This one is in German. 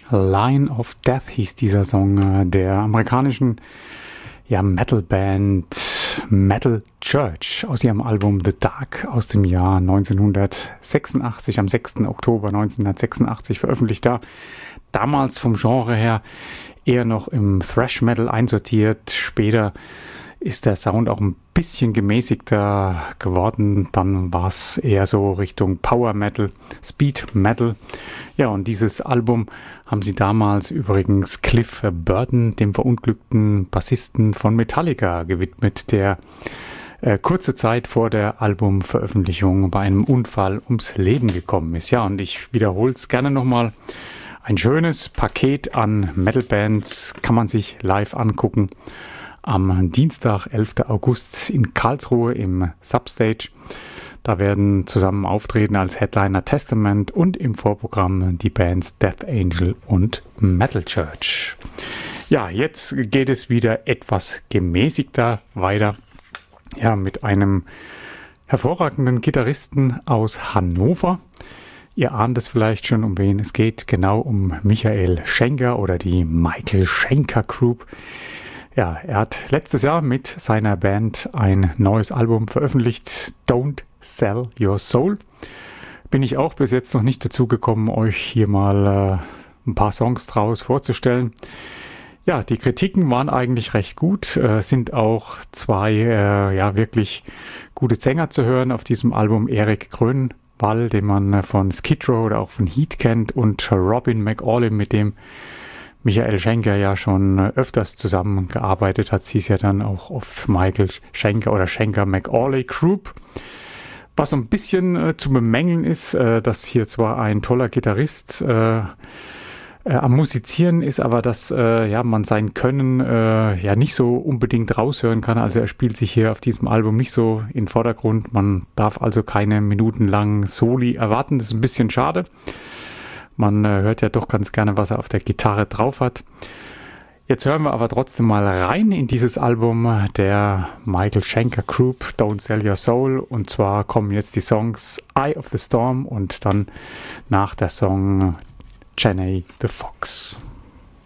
Line of Death hieß dieser Song der amerikanischen Metal-Band Metal Church aus ihrem Album The Dark aus dem Jahr 1986, am 6. Oktober 1986 veröffentlicht. Damals vom Genre her eher noch im Thrash-Metal einsortiert. Später ist der Sound auch ein bisschen gemäßigter geworden. Dann war es eher so Richtung Power Metal, Speed Metal. Ja, und dieses Album haben sie damals übrigens Cliff Burton, dem verunglückten Bassisten von Metallica, gewidmet, der kurze Zeit vor der Albumveröffentlichung bei einem Unfall ums Leben gekommen ist. Ja, und ich wiederhole es gerne nochmal. Ein schönes Paket an Metal-Bands kann man sich live angucken. Am Dienstag, 11. August in Karlsruhe im Substage. Da werden zusammen auftreten als Headliner Testament und im Vorprogramm die Bands Death Angel und Metal Church. Ja, jetzt geht es wieder etwas gemäßigter weiter. Ja, mit einem hervorragenden Gitarristen aus Hannover. Ihr ahnt es vielleicht schon, um wen es geht. Genau um Michael Schenker oder die Michael Schenker Group. Ja, er hat letztes Jahr mit seiner Band ein neues Album veröffentlicht, Don't Sell Your Soul. Bin ich auch bis jetzt noch nicht dazu gekommen, euch hier mal ein paar Songs draus vorzustellen. Ja, die Kritiken waren eigentlich recht gut, sind auch zwei wirklich gute Sänger zu hören auf diesem Album. Erik Grönwall, den man von Skid Row oder auch von Heat kennt, und Robin McAuley, mit dem Michael Schenker ja schon öfters zusammengearbeitet hat. Sie ist ja dann auch oft Michael Schenker oder Schenker McAuley Group. Was so ein bisschen zu bemängeln ist, dass hier zwar ein toller Gitarrist am Musizieren ist, aber dass man sein Können nicht so unbedingt raushören kann. Also er spielt sich hier auf diesem Album nicht so in den Vordergrund. Man darf also keine minutenlangen Soli erwarten. Das ist ein bisschen schade. Man hört ja doch ganz gerne, was er auf der Gitarre drauf hat. Jetzt hören wir aber trotzdem mal rein in dieses Album der Michael Schenker Group, Don't Sell Your Soul. Und zwar kommen jetzt die Songs Eye of the Storm und dann nach der Song Jenny the Fox.